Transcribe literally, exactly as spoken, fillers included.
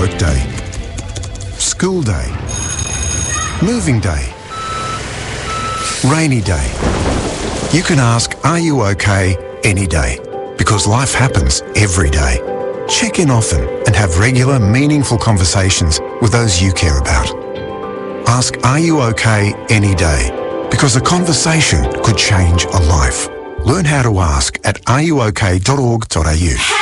workday, school day, moving day, rainy day. You can ask, are you okay, any day, because life happens every day. Check in often and have regular, meaningful conversations with those you care about. Ask, are you okay, any day, because a conversation could change a life. Learn how to ask at are you okay dot org dot a u.